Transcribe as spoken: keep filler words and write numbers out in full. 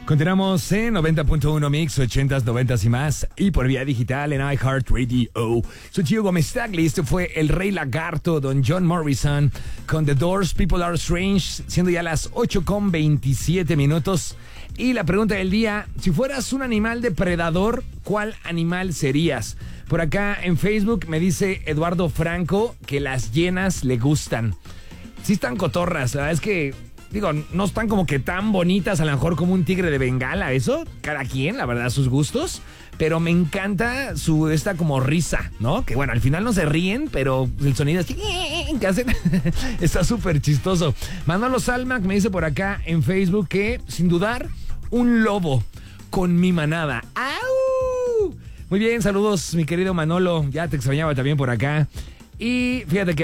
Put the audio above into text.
Continuamos en noventa punto uno Mix, ochentas, noventas y más, y por vía digital en iHeartRadio. Soy Gio Gómez Tagli, este fue El Rey Lagarto, Don John Morrison, con The Doors, People Are Strange, siendo ya las ocho con veintisiete minutos. Y la pregunta del día, si fueras un animal depredador, ¿cuál animal serías? Por acá en Facebook me dice Eduardo Franco que las hienas le gustan. Sí están cotorras, la verdad es que... Digo, no están como que tan bonitas, a lo mejor como un tigre de Bengala, eso. Cada quien, la verdad, sus gustos. Pero me encanta su esta como risa, ¿no? Que bueno, al final no se ríen, pero el sonido es que hacen. Está súper chistoso. Manolo Salmac me dice por acá en Facebook que, sin dudar, un lobo con mi manada. ¡Au! Muy bien, saludos, mi querido Manolo. Ya te extrañaba también por acá. Y fíjate que